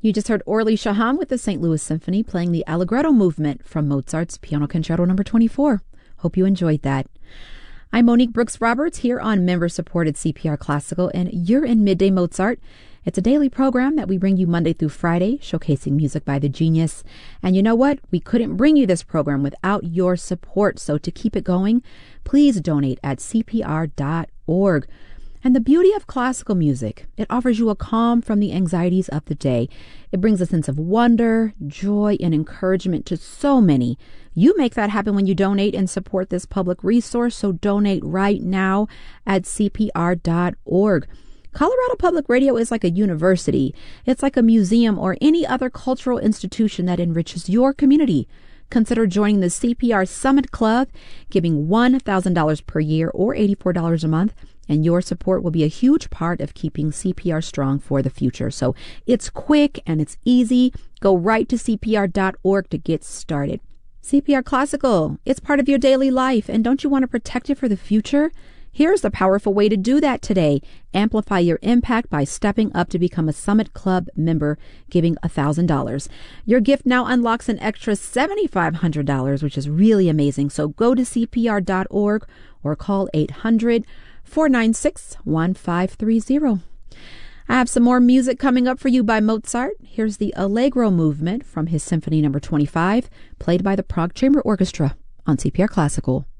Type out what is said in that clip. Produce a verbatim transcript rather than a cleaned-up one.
You just heard Orly Shaham with the Saint Louis Symphony playing the Allegretto movement from Mozart's Piano Concerto number twenty-four. Hope you enjoyed that. I'm Monique Brooks Roberts here on member-supported C P R Classical, and you're in Midday Mozart. It's a daily program that we bring you Monday through Friday, showcasing music by the genius. And you know what? We couldn't bring you this program without your support. So to keep it going, please donate at C P R dot org. And the beauty of classical music, it offers you a calm from the anxieties of the day. It brings a sense of wonder, joy, and encouragement to so many. You make that happen when you donate and support this public resource, so donate right now at C P R dot org. Colorado Public Radio is like a university. It's like a museum or any other cultural institution that enriches your community. Consider joining the C P R Summit Club, giving one thousand dollars per year or eighty-four dollars a month, and your support will be a huge part of keeping C P R strong for the future. So it's quick and it's easy. Go right to C P R dot org to get started. C P R Classical, it's part of your daily life, and don't you want to protect it for the future? Here's the powerful way to do that today. Amplify your impact by stepping up to become a Summit Club member, giving one thousand dollars. Your gift now unlocks an extra seven thousand five hundred dollars, which is really amazing. So go to C P R dot org or call eight hundred, four nine six, one five three zero. I have some more music coming up for you by Mozart. Here's the Allegro movement from his Symphony number twenty-five, played by the Prague Chamber Orchestra on C P R Classical.